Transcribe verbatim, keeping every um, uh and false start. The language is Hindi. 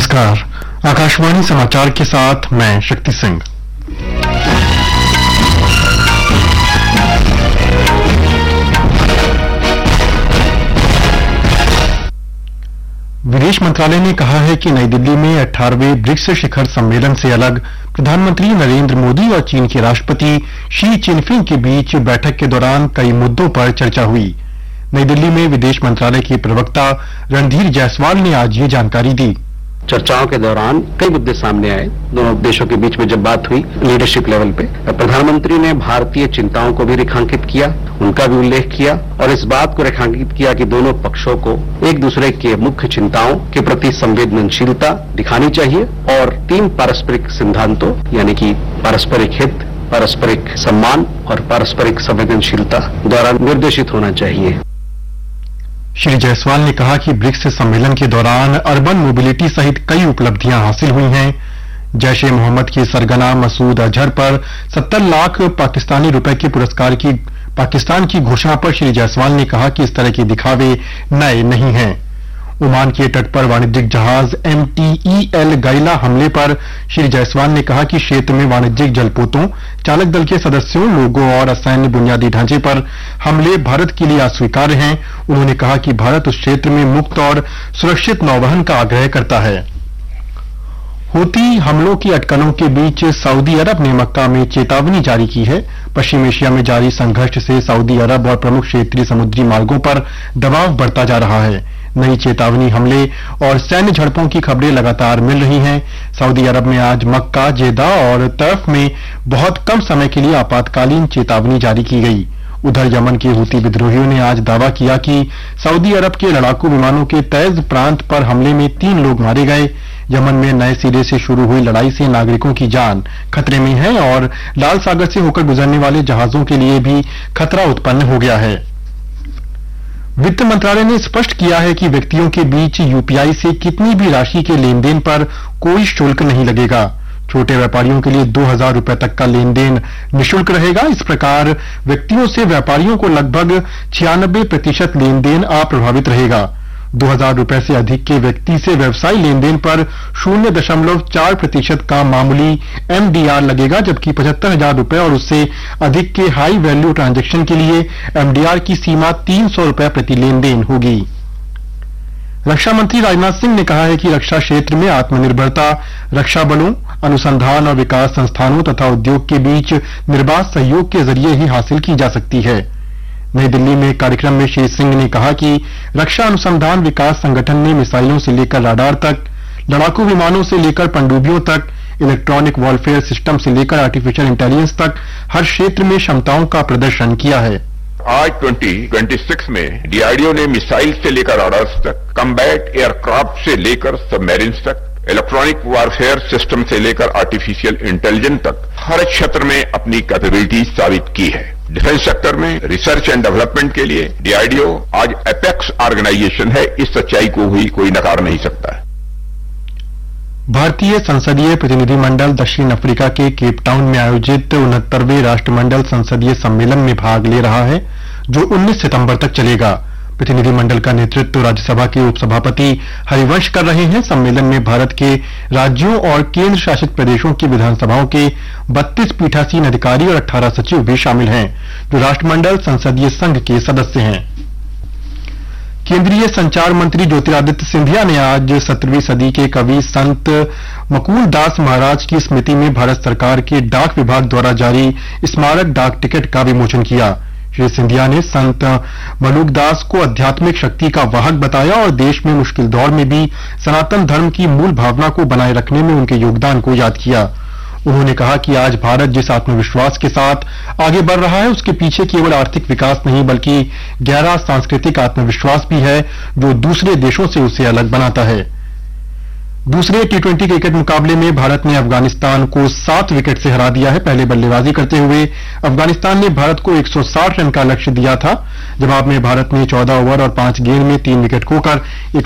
नमस्कार, आकाशवाणी समाचार के साथ मैं शक्ति सिंह। विदेश मंत्रालय ने कहा है कि नई दिल्ली में अठारहवें ब्रिक्स शिखर सम्मेलन से अलग प्रधानमंत्री नरेंद्र मोदी और चीन के राष्ट्रपति शी चिनफिंग के बीच बैठक के दौरान कई मुद्दों पर चर्चा हुई। नई दिल्ली में विदेश मंत्रालय के प्रवक्ता रणधीर जायसवाल ने आज ये जानकारी दी। चर्चाओं के दौरान कई मुद्दे सामने आए। दोनों देशों के बीच में जब बात हुई लीडरशिप लेवल पे, प्रधानमंत्री ने भारतीय चिंताओं को भी रेखांकित किया, उनका भी उल्लेख किया और इस बात को रेखांकित किया कि दोनों पक्षों को एक दूसरे के मुख्य चिंताओं के प्रति संवेदनशीलता दिखानी चाहिए और तीन पारस्परिक सिद्धांतों यानी कि पारस्परिक हित, पारस्परिक सम्मान और पारस्परिक संवेदनशीलता द्वारा निर्देशित होना चाहिए। श्री जायसवाल ने कहा कि ब्रिक्स सम्मेलन के दौरान अर्बन मोबिलिटी सहित कई उपलब्धियां हासिल हुई हैं। जैश ए मोहम्मद के सरगना मसूद अजहर पर सत्तर लाख पाकिस्तानी रुपए के पुरस्कार की पाकिस्तान की घोषणा पर श्री जायसवाल ने कहा कि इस तरह के दिखावे नए नहीं हैं। ओमान के तट पर वाणिज्यिक जहाज एम टी ई एल गाइला हमले पर श्री जायसवाल ने कहा कि क्षेत्र में वाणिज्यिक जलपोतों, चालक दल के सदस्यों, लोगों और असैन्य बुनियादी ढांचे पर हमले भारत के लिए अस्वीकार्य हैं। उन्होंने कहा कि भारत उस क्षेत्र में मुक्त और सुरक्षित नौवहन का आग्रह करता है। हूती हमलों की अटकलों के बीच सऊदी अरब ने मक्का में चेतावनी जारी की है। पश्चिम एशिया में जारी संघर्ष से सऊदी अरब और प्रमुख क्षेत्रीय समुद्री मार्गों पर दबाव बढ़ता जा रहा है। नई चेतावनी हमले और सैन्य झड़पों की खबरें लगातार मिल रही हैं। सऊदी अरब में आज मक्का, जेदा और तर्फ में बहुत कम समय के लिए आपातकालीन चेतावनी जारी की गई। उधर यमन के हूती विद्रोहियों ने आज दावा किया कि सऊदी अरब के लड़ाकू विमानों के तैज प्रांत पर हमले में तीन लोग मारे गए। यमन में नए सिरे से शुरू हुई लड़ाई से नागरिकों की जान खतरे में है और लाल सागर से होकर गुजरने वाले जहाजों के लिए भी खतरा उत्पन्न हो गया है। वित्त मंत्रालय ने स्पष्ट किया है कि व्यक्तियों के बीच यूपीआई से कितनी भी राशि के लेन देन पर कोई शुल्क नहीं लगेगा। छोटे व्यापारियों के लिए दो हजार रुपए तक का लेन देन निःशुल्क रहेगा। इस प्रकार व्यक्तियों से व्यापारियों को लगभग छियानबे प्रतिशत लेन देन अप्रभावित रहेगा। दो हजार रुपए से अधिक के व्यक्ति से व्यवसायी लेन देन पर शून्य दशमलव चार प्रतिशत का मामूली एमडीआर लगेगा, जबकि पचहत्तर हजार रुपए और उससे अधिक के हाई वैल्यू ट्रांजैक्शन के लिए एमडीआर की सीमा तीन सौ रुपए प्रति लेन देन होगी। रक्षा मंत्री राजनाथ सिंह ने कहा है कि रक्षा क्षेत्र में आत्मनिर्भरता रक्षा बलों, अनुसंधान और विकास संस्थानों तथा उद्योग के बीच निर्बाध सहयोग के जरिए ही हासिल की जा सकती है। नई दिल्ली में एक कार्यक्रम में श्री सिंह ने कहा कि रक्षा अनुसंधान विकास संगठन ने मिसाइलों से लेकर राडार तक, लड़ाकू विमानों से लेकर पनडुब्बियों तक, इलेक्ट्रॉनिक वॉरफेयर सिस्टम से लेकर आर्टिफिशियल इंटेलिजेंस तक हर क्षेत्र में क्षमताओं का प्रदर्शन किया है। आज ट्वेंटी ट्वेंटी सिक्स में डीआरडीओ ने मिसाइल से लेकर राडार्स तक, कम्बैट एयरक्राफ्ट से लेकर सबमरीन्स तक, इलेक्ट्रॉनिक वॉरफेयर सिस्टम से लेकर आर्टिफिशियल इंटेलिजेंस तक हर क्षेत्र में अपनी कैपेबिलिटी साबित की है। डिफेंस सेक्टर में रिसर्च एंड डेवलपमेंट के लिए डीआरडीओ आज एपेक्स ऑर्गेनाइजेशन है। इस सच्चाई को भी कोई नकार नहीं सकता है। भारतीय संसदीय प्रतिनिधिमंडल दक्षिण अफ्रीका के केप टाउन में आयोजित उनहत्तरवें राष्ट्रमंडल संसदीय सम्मेलन में भाग ले रहा है, जो उन्नीस सितंबर तक चलेगा। प्रतिनिधिमंडल का नेतृत्व राज्यसभा के उपसभापति हरिवंश कर रहे हैं। सम्मेलन में भारत के राज्यों और केंद्र शासित प्रदेशों की विधानसभाओं के बत्तीस पीठासीन अधिकारी और अठारह सचिव भी शामिल हैं, जो राष्ट्रमंडल संसदीय संघ के सदस्य हैं। केंद्रीय संचार मंत्री ज्योतिरादित्य सिंधिया ने आज सत्रहवीं सदी के कवि संत मकूल दास महाराज की स्मृति में भारत सरकार के डाक विभाग द्वारा जारी स्मारक डाक टिकट का विमोचन किया। श्री सिंधिया ने संत मलूकदास को आध्यात्मिक शक्ति का वाहक बताया और देश में मुश्किल दौर में भी सनातन धर्म की मूल भावना को बनाए रखने में उनके योगदान को याद किया। उन्होंने कहा कि आज भारत जिस आत्मविश्वास के साथ आगे बढ़ रहा है, उसके पीछे केवल आर्थिक विकास नहीं बल्कि गहरा सांस्कृतिक आत्मविश्वास भी है, जो दूसरे देशों से उसे अलग बनाता है। दूसरे टी ट्वेंटी क्रिकेट मुकाबले में भारत ने अफगानिस्तान को सात विकेट से हरा दिया है। पहले बल्लेबाजी करते हुए अफगानिस्तान ने भारत को एक सौ साठ रन का लक्ष्य दिया था। जवाब में भारत ने चौदह ओवर और पांच गेंद में तीन विकेट खोकर